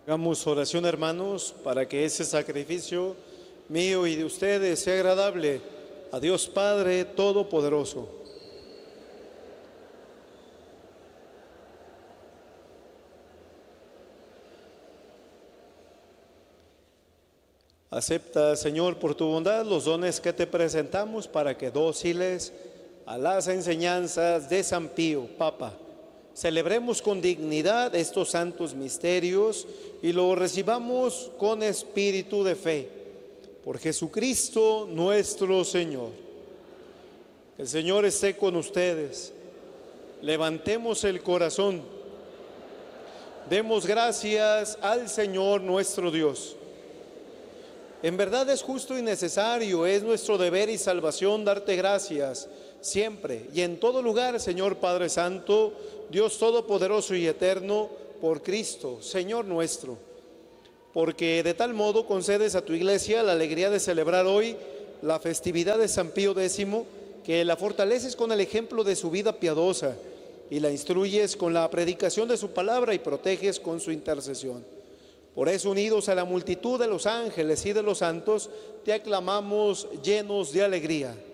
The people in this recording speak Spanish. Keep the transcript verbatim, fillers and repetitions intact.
Hagamos oración, hermanos, para que ese sacrificio mío y de ustedes sea agradable a Dios Padre Todopoderoso. Acepta, Señor, por tu bondad los dones que te presentamos para que dóciles a las enseñanzas de San Pío, Papa, celebremos con dignidad estos santos misterios y los recibamos con espíritu de fe. Por Jesucristo nuestro Señor. Que el Señor esté con ustedes. Levantemos el corazón. Demos gracias al Señor nuestro Dios. En verdad es justo y necesario, es nuestro deber y salvación darte gracias siempre y en todo lugar, Señor Padre Santo, Dios Todopoderoso y Eterno, por Cristo, Señor nuestro. Porque de tal modo concedes a tu iglesia la alegría de celebrar hoy la festividad de San Pío X, que la fortaleces con el ejemplo de su vida piadosa y la instruyes con la predicación de su palabra y proteges con su intercesión. Por eso, unidos a la multitud de los ángeles y de los santos, te aclamamos llenos de alegría.